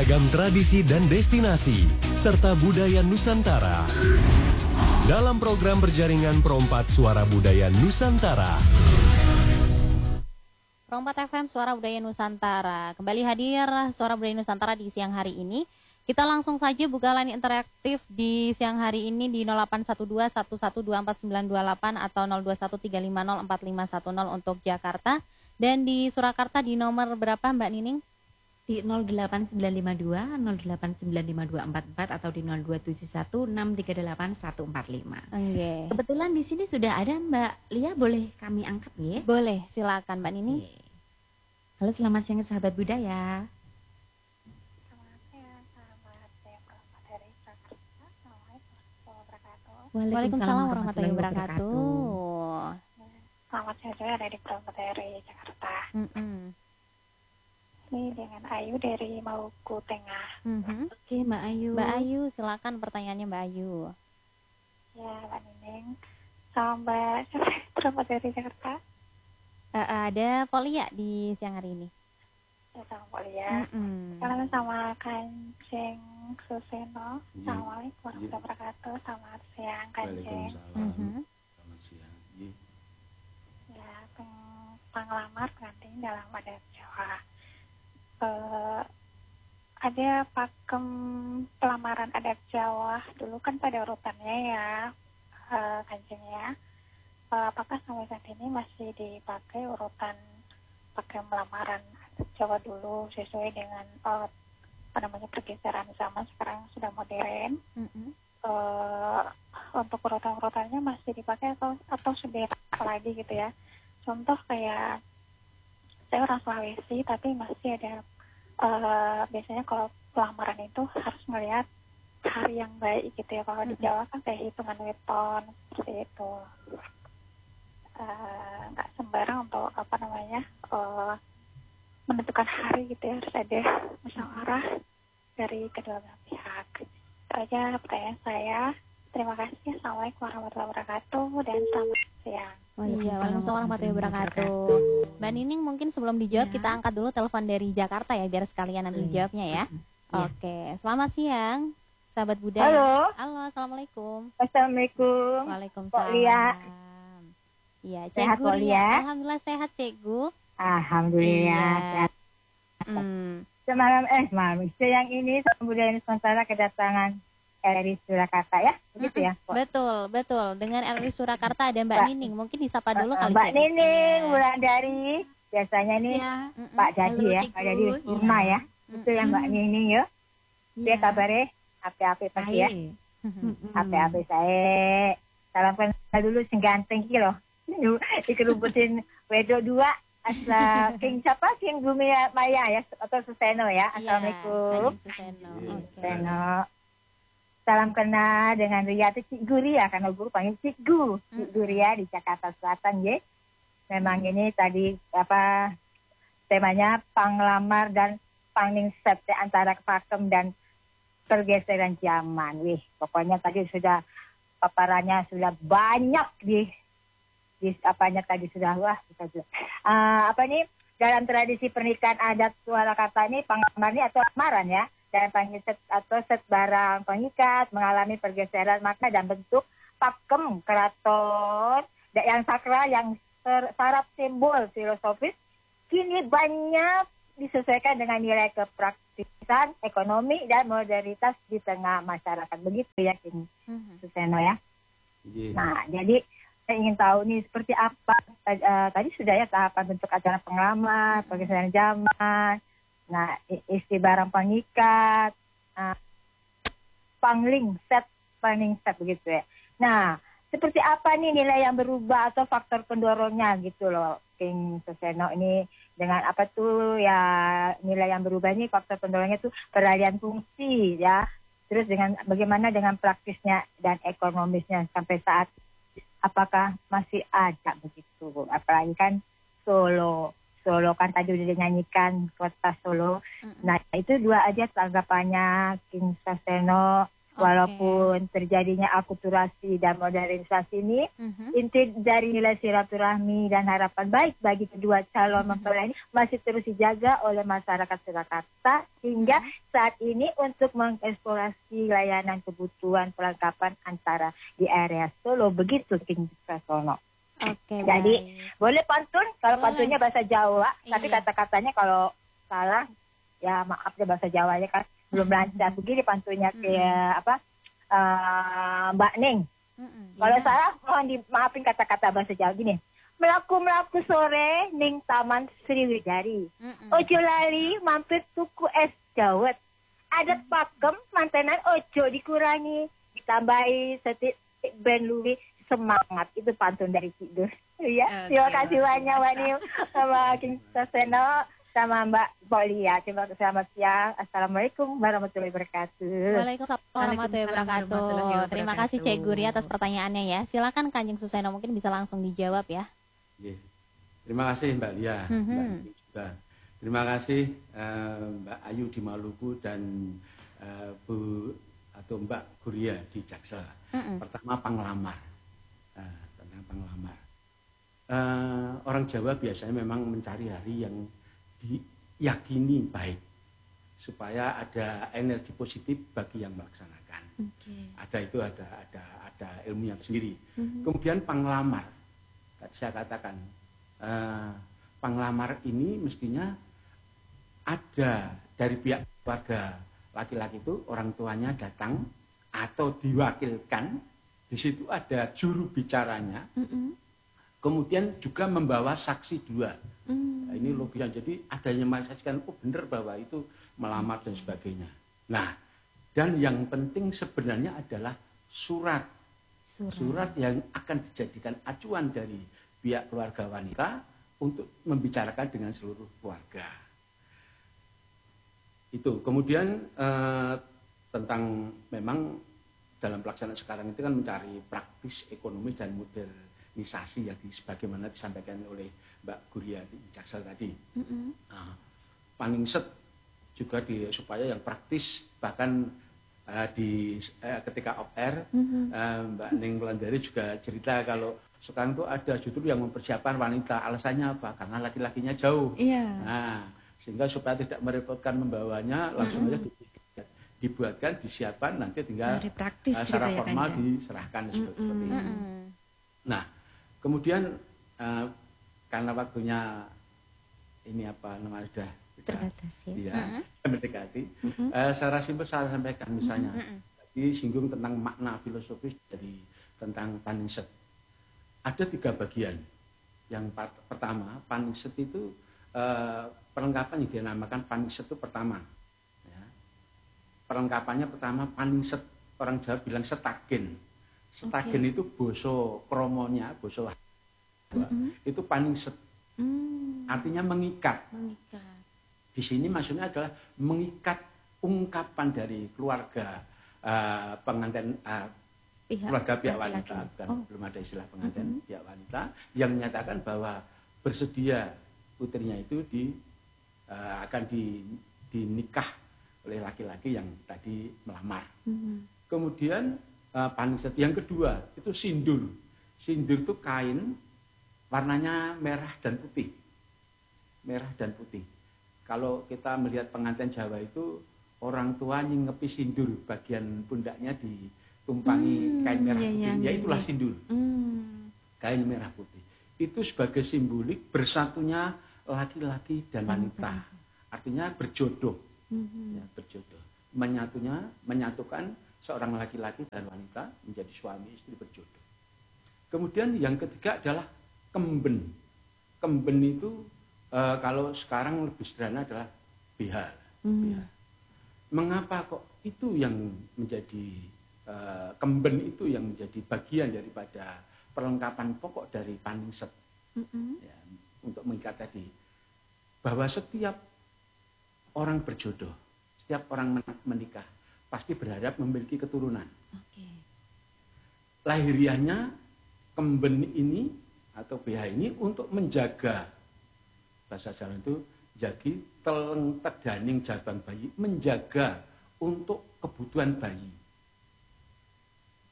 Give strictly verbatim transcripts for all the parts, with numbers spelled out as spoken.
beragam tradisi dan destinasi, serta budaya Nusantara. Dalam program berjaringan Perompat Suara Budaya Nusantara. Perompat F M Suara Budaya Nusantara. Kembali hadir Suara Budaya Nusantara di siang hari ini. Kita langsung saja buka line interaktif di siang hari ini di nol delapan satu dua satu satu dua empat sembilan dua delapan atau nol dua satu tiga lima nol empat lima satu nol untuk Jakarta. Dan di Surakarta di nomor berapa Mbak Nining? Di nol delapan sembilan lima dua nol delapan sembilan lima dua empat empat atau di nol dua tujuh satu enam tiga delapan satu empat lima. Okay. Kebetulan di sini sudah ada Mbak Lia, boleh kami angkat ya? Boleh, silakan Mbak Nining. Okay. Halo, selamat siang sahabat budaya. Waalaikumsalam warahmatullahi wabarakatuh. Selamat siang, saya ada di Perompat dari Jakarta. Mm-hmm. Ini dengan Ayu dari Maluku Tengah. Mm-hmm. Oke, Mbak Ayu. Mbak Ayu, silakan pertanyaannya Mbak Ayu. Ya, Mbak Nining. Sama Mbak Perompat dari Jakarta. Uh, ada Polia di siang hari ini. Ya, sama Polia. Mm-hmm. Salam sama Kanjeng Suseno. Assalamualaikum warahmatullahi wabarakatuh. Selamat siang, Kanjeng. Mm-hmm. Selamat siang. Ya, peng- penglamar pengantin dalam adat Jawa. Uh, ada pakem pelamaran adat Jawa dulu kan pada urutannya ya, uh, Kanjeng ya. Uh, apakah sampai saat ini masih dipakai urutan pakem pelamaran adat Jawa dulu sesuai dengan uh, apa namanya pergeseran zaman, sekarang sudah modern? Mm-hmm. Uh, untuk urutan-urutannya masih dipakai atau atau sudah lagi gitu ya. Contoh kayak saya orang Sulawesi tapi masih ada uh, biasanya kalau pelamaran itu harus melihat hari yang baik gitu ya. Kalau di Jawa kan kayak hitungan weton seperti itu, nggak uh, sembarang untuk apa namanya uh, menentukan hari gitu ya, harus ada musyawarah dari kedua belah pihak. Itu aja pertanyaan saya. Terima kasih. Assalamualaikum warahmatullahi wabarakatuh dan selamat siang. Iya, waalaikumsalam warahmatullahi wabarakatuh. Mbak Nining, mungkin sebelum dijawab ya, kita angkat dulu telepon dari Jakarta ya, biar sekalian nanti dijawabnya ya. Ya. Oke, selamat siang, sahabat budaya. Halo. Halo, assalamualaikum. Assalamualaikum. Waalaikumsalam. Iya, Cikgu Lia. Alhamdulillah sehat, Cikgu. Alhamdulillah. Iya. Hmm. Semalam eh semalam siang ini Suara Budaya Nusantara kedatangan R R I Surakarta ya, begitu ya? Betul, betul. Dengan R R I Surakarta ada Mbak Mbak, Nining. Mungkin disapa dulu kali. Mbak Nining, Wulandari. Biasanya nih ya. Pak Dadi ya, Pak Dadi Purna ya. Itu yang Mbak Nining ya. Dia kabarnya api-api pasti ya. Api-api saya. Salam kenal dulu sing ganteng iki loh. Dikerubutin Wedo dua. Asal King siapa? King Bumi Maya ya atau Suseno ya. Assalamualaikum. Iya, Suseno. Okay. Suseno. Salam kenal dengan Ria itu Cikgu Ria, karena guru panggil Cikgu. Cikgu Ria di Jakarta Selatan ya. Memang ini tadi apa temanya panglamar dan pangningset antara pakem dan pergeseran zaman. Wih, pokoknya tadi sudah paparannya sudah banyak di di apanya tadi sudah wah kita sudah. Uh, apa nih dalam tradisi pernikahan adat Surakarta ini panglamar ini atau lamaran ya. Dan panggiset atau set barang pengikat mengalami pergeseran makna dan bentuk pakem keraton yang sakral yang syarat simbol filosofis kini banyak disesuaikan dengan nilai kepraktisan ekonomi dan modernitas di tengah masyarakat, begitu ya King Suseno ya. Yeah. Nah jadi saya ingin tahu nih seperti apa uh, tadi sudah ya tahapan bentuk acara penglamar, pergeseran zaman. Nah, isi barang pengikat, uh, pangling set, pangling set begitu ya. Nah, seperti apa nih nilai yang berubah atau faktor pendorongnya gitu loh, King Suseno ini dengan apa tuh ya nilai yang berubah ini faktor pendorongnya tuh peralihan fungsi ya. Terus dengan bagaimana dengan praktisnya dan ekonomisnya sampai saat apakah masih ada begitu? Apalagi kan Solo. Solo kan tadi udah dinyanyikan kota Solo. Mm-hmm. Nah itu dua aja tanggapannya King Suseno Walaupun terjadinya akulturasi dan modernisasi ini, Mhm. inti dari nilai silaturahmi dan harapan baik bagi kedua calon mempelai ini masih terus dijaga oleh masyarakat Surakarta hingga saat ini untuk mengeksplorasi layanan kebutuhan perlengkapan antara di area Solo. Begitu King Sasono. Oke, Jadi baik. boleh pantun, kalau Boleh. pantunnya bahasa Jawa, tapi Iya. kata-katanya kalau salah, ya maaf deh bahasa Jawanya kan belum lancar. Begini pantunnya kayak apa uh, Mbak Ning. Mm-mm. Kalau Iya. salah mohon dimaafin kata-kata bahasa Jawa gini. Melaku-melaku sore ning Taman Sriwidari. Mm-mm. Ojo lali mampir tuku es dawet. Ada pakem mantenan ojo dikurangi. Ditambahi setik ben luwi semangat. Itu pantun dari Cik Dur. Ya, Oke, terima kasih luar banyak Mbak Niu sama King Saseno sama Mbak Polia. Terima kasih, selamat siang. Assalamualaikum warahmatullahi wabarakatuh. Waalaikumsalam warahmatullahi Waalaikumsalam warahmatullahi wabarakatuh. Terima kasih Cek wabarakatuh. Guri atas pertanyaannya ya. Silakan Kanjeng Suseno mungkin bisa langsung dijawab ya. Nggih. Terima kasih Mbak Lia, Mhm. Mbak Nini juga. Terima kasih eh, Mbak Ayu di Maluku dan eh, Bu atau Mbak Guria di Jaksel. Mm-mm. Pertama penglamar, Eh, tentang penglamar. Eh, orang Jawa biasanya memang mencari hari yang diyakini baik supaya ada energi positif bagi yang melaksanakan. Oke. Ada itu ada ada ada ilmu yang sendiri. Mhm. Kemudian penglamar, tadi saya katakan eh, penglamar ini mestinya ada dari pihak keluarga laki-laki itu orang tuanya datang atau diwakilkan, di situ ada juru bicaranya, Mm-mm. kemudian juga membawa saksi dua. Mm. Nah, ini logika, jadi adanya memastikan oh benar bahwa itu melamar dan sebagainya. Nah, dan yang penting sebenarnya adalah surat Surat. surat yang akan dijadikan acuan dari pihak keluarga wanita untuk membicarakan dengan seluruh keluarga. Itu kemudian eh, tentang memang dalam pelaksanaan sekarang itu kan mencari praktis ekonomi dan modernisasi yang sebagaimana disampaikan oleh Mbak Guria di Jaksel tadi. Mm-mm. Nah, paningset juga di supaya yang praktis, bahkan eh, di eh, ketika off air Mhm. eh, Mbak Ning Wulandari juga cerita kalau sekarang tuh ada judul yang mempersiapkan wanita, alasannya apa? Karena laki-lakinya jauh. Iya. Nah, sehingga supaya tidak merepotkan membawanya, langsung aja di- dibuatkan, disiapkan, nanti tinggal Cari praktis eh, gitu secara ya, formal Kang, ya? diserahkan seperti, seperti itu. Mm-mm. Nah, kemudian eh, karena waktunya ini apa namanya sudah sudah Terbatas ya. ya Mhm. mendekati, Mhm. eh, secara simpel saya sampaikan misalnya, Mm-mm. tadi singgung tentang makna filosofis dari tentang paningset. Ada tiga bagian. Yang part- pertama, paningset itu eh, perlengkapan yang dinamakan paningset itu pertama. Ya. Perlengkapannya pertama paningset, orang Jawa bilang setagen. Setagen itu boso kromonya, boso Jawa, Mhm. itu paningset. Mm. Artinya mengikat. Mengikat. Di sini maksudnya adalah mengikat ungkapan dari keluarga eh, pengantin eh, Pihak keluarga pihak laki-laki. wanita, bukan Oh. belum ada istilah pengantin Mhm. pihak wanita yang menyatakan bahwa bersedia putrinya itu di eh, akan di, dinikah oleh laki-laki yang tadi melamar. Mhm. Kemudian eh, paningset yang kedua itu sindur. Sindur itu kain warnanya merah dan putih. Merah dan putih. Kalau kita melihat pengantin Jawa itu orang tua nyingepi sindur, bagian pundaknya ditumpangi Hmm, kain merah iya, putih. iya, Ya iya, itulah iya. sindur, Mm. kain merah putih. Itu sebagai simbolik bersatunya laki-laki dan wanita. Artinya berjodoh, Mhm. ya, berjodoh. Menyatunya, menyatukan seorang laki-laki dan wanita menjadi suami istri berjodoh. Kemudian yang ketiga adalah kemben. Kemben itu eh, kalau sekarang lebih sederhana adalah B H. Hmm. B H. Mengapa kok itu yang menjadi eh, kemben itu yang menjadi bagian daripada perlengkapan pokok dari paningset, Mm-mm. ya, untuk mengikat tadi bahwa setiap orang berjodoh, setiap orang men- menikah pasti berharap memiliki keturunan. Oke. Lahiriahnya kemben ini atau B H ini untuk menjaga, bahasa Jawa itu jagi teleng tedaning jabang bayi, menjaga untuk kebutuhan bayi.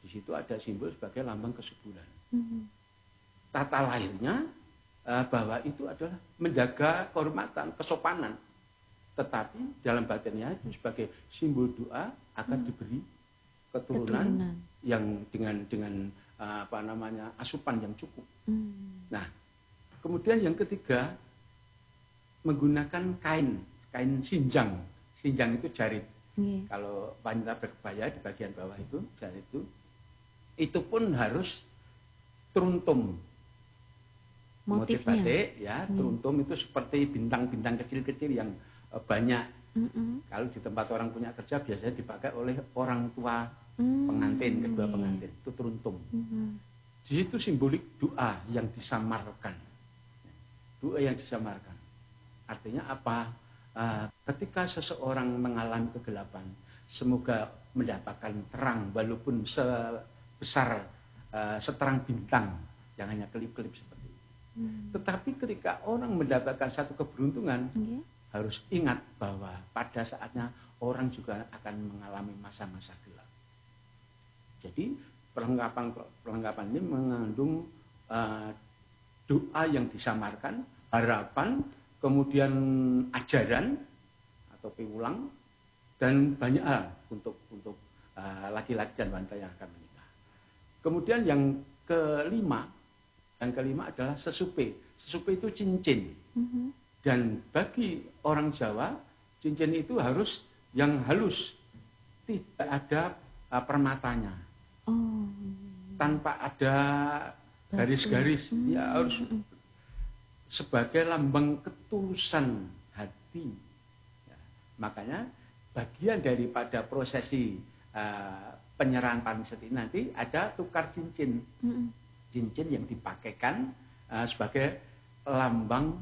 Di situ ada simbol sebagai lambang kesuburan. Mhm. Tata lahirnya uh, bahwa itu adalah menjaga kehormatan, kesopanan. Tetapi dalam batinnya itu sebagai simbol doa akan hmm. diberi keturunan, keturunan yang dengan dengan uh, apa namanya asupan yang cukup. Hmm. Nah, kemudian yang ketiga menggunakan kain, kain sinjang. Sinjang itu jarit. Yeah. Kalau wanita berkebaya di bagian bawah itu jarit itu, itu pun harus teruntum. Motif batik ya, hmm. teruntum itu seperti bintang-bintang kecil-kecil yang uh, banyak. Mm-mm. Kalau di tempat orang punya kerja biasanya dipakai oleh orang tua mm. pengantin, kedua yeah. pengantin itu teruntum. Mm-hmm. Di situ simbolik doa yang disamarkan. Doa yang disamarkan. Artinya apa? Uh, ketika seseorang mengalami kegelapan, semoga mendapatkan terang walaupun sebesar uh, seterang bintang, yang hanya kelip-kelip seperti itu. Hmm. Tetapi ketika orang mendapatkan satu keberuntungan, yeah. harus ingat bahwa pada saatnya orang juga akan mengalami masa-masa gelap. Jadi perlengkapan perlengkapan ini mengandung uh, doa yang disamarkan, harapan, kemudian ajaran atau piwulang, dan banyak hal untuk untuk uh, laki-laki dan wanita yang akan menikah. Kemudian yang kelima, yang kelima adalah sesupe. Sesupe itu cincin. Mm-hmm. Dan bagi orang Jawa, cincin itu harus yang halus, tidak ada uh, permatanya, oh. tanpa ada garis-garis, mm-hmm. ya harus sebagai lambang ketulusan hati. Ya, makanya bagian daripada prosesi uh, penyerahan paniset ini nanti ada tukar cincin, mm-hmm. cincin yang dipakaikan uh, sebagai lambang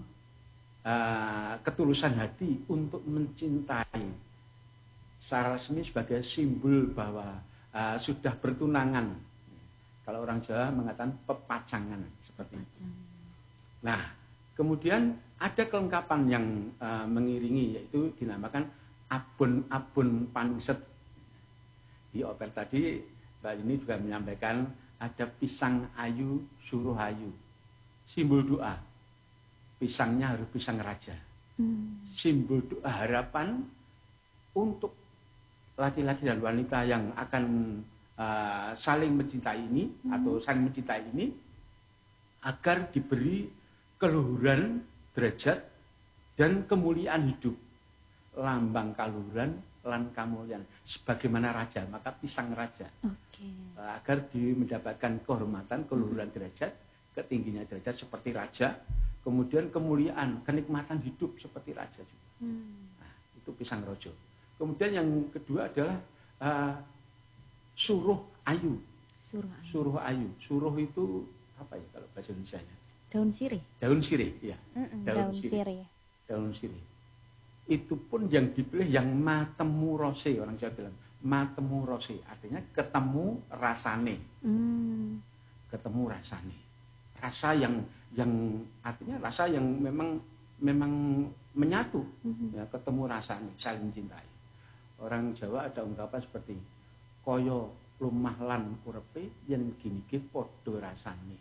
uh, ketulusan hati untuk mencintai, secara resmi sebagai simbol bahwa uh, sudah bertunangan. Kalau orang Jawa mengatakan pepacangan seperti itu. Nah, kemudian ada kelengkapan yang uh, mengiringi, yaitu dinamakan abon-abon paniset. Di oper tadi Mbak ini juga menyampaikan ada pisang ayu, suruh ayu, simbol doa. Pisangnya harus pisang raja. Hmm. Simbol doa harapan untuk laki-laki dan wanita yang akan uh, saling mencintai ini, hmm. atau saling mencintai ini, agar diberi keluhuran derajat dan kemuliaan hidup. Lambang kaluhuran lan kamuliaan sebagaimana raja, maka pisang raja. Okay. Agar di mendapatkan kehormatan, keluhuran derajat, ketingginya derajat seperti raja, kemudian kemuliaan, kenikmatan hidup seperti raja juga. Hmm. Nah, itu pisang rojo. Kemudian yang kedua adalah uh, suruh ayu. Suruh ayu. Suruh ayu. Suruh itu apa ya kalau bahasa Indonesianya? Daun sirih. Daun sirih, ya. Mm-mm, daun, daun sirih. sirih. Daun sirih. Itu pun yang dipilih yang matemu rose, orang Jawa bilang matemu rose, artinya ketemu rasane. Hmm. Ketemu rasane. Rasa yang yang artinya rasa yang memang memang menyatu, hmm. ya, ketemu rasane, saling mencintai. Orang Jawa ada ungkapan seperti koyo lumah lan urepe yen gini-gini padha rasane.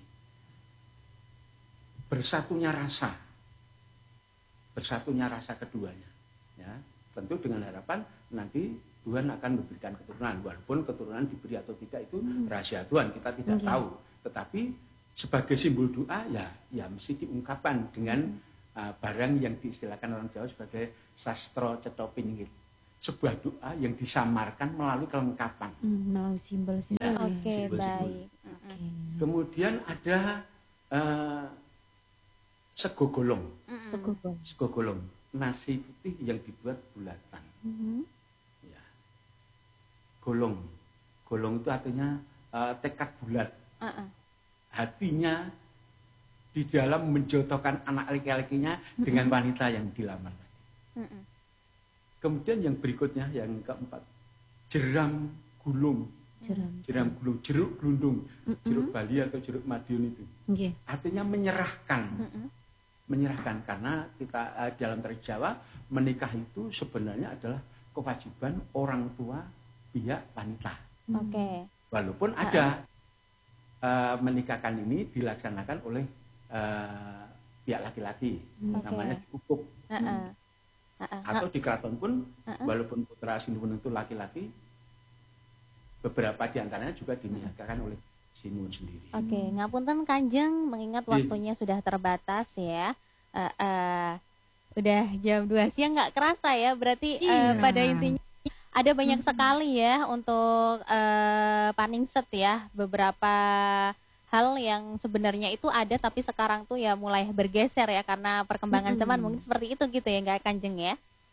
Bersatunya rasa. Bersatunya rasa keduanya. Ya, tentu dengan harapan nanti Tuhan akan memberikan keturunan, walaupun keturunan diberi atau tidak itu hmm. rahasia Tuhan, kita tidak okay. tahu. Tetapi sebagai simbol doa ya ya mesti diungkapkan dengan hmm. uh, barang yang diistilahkan orang Jawa sebagai sastro cetha piningit. Sebuah doa yang disamarkan melalui kelengkapan. Hmm, melalui simbol-simbol. Ya, Oke, okay, baik. Okay. Kemudian ada uh, sego golong. Mm-hmm. Sego golong. Sego golong. Nasi putih yang dibuat bulatan. Mm-hmm. Ya. Golong. Golong itu artinya uh, tekad bulat. Uh-uh. Hatinya di dalam menjodohkan anak laki-lakinya mm-hmm. dengan wanita yang dilamar. Mm-hmm. Kemudian yang berikutnya, yang keempat, jeram gulung. Jeram, jeram gulung, jeruk gelundung, mm-hmm. jeruk Bali atau jeruk Madiun itu. Okay. Artinya menyerahkan. Mm-hmm. Menyerahkan, karena kita uh, dalam tradisi Jawa menikah itu sebenarnya adalah kewajiban orang tua pihak wanita. Oke. Okay. Walaupun ada uh, menikahkan ini dilaksanakan oleh uh, pihak laki-laki, Okay. namanya diukuk. Uh-uh. Uh-uh. Atau di keraton pun, Uh-uh. walaupun putra Sinuwun itu laki-laki, beberapa diantaranya juga dinikahkan oleh Sinuwun sendiri. Oke, ngapunten Kanjeng, mengingat Iya. waktunya sudah terbatas ya. Eh, eh, udah jam dua siang nggak kerasa ya. Berarti eh, Iya. pada intinya ada banyak sekali ya untuk eh, Paningset ya. Beberapa hal yang sebenarnya itu ada tapi sekarang tuh ya mulai bergeser ya karena perkembangan Mm-mm. zaman, mungkin seperti itu gitu ya nggak Kanjeng ya.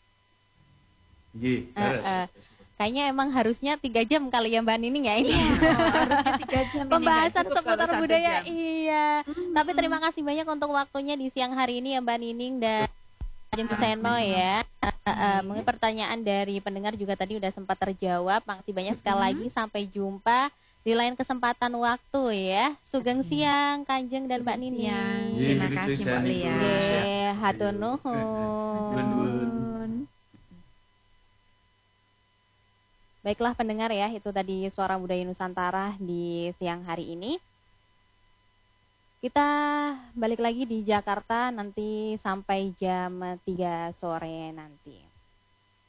Iya, Eh, beres. eh. Kayaknya emang harusnya tiga jam kali ya Mbak Nining ya ini. Iya, harusnya tiga jam ini, Pembahasan nggak cukup seputar kalau satu budaya. jam. Iya. Tapi terima kasih banyak untuk waktunya di siang hari ini ya Mbak Nining dan Kanjeng Suseno ya. Eh, eh, mungkin pertanyaan dari pendengar juga tadi udah sempat terjawab. Makasih banyak sekali lagi. Sampai jumpa di lain kesempatan waktu ya. Sugeng siang Kanjeng dan Mbak Siang. Nining. Iya, Terima gitu, kasih Mbak Sani. Lia. Nggih, hatur Nuhun, nuhun. nuhun. Baiklah pendengar ya, itu tadi Suara Budaya Nusantara di siang hari ini. Kita balik lagi di Jakarta nanti sampai jam tiga sore nanti.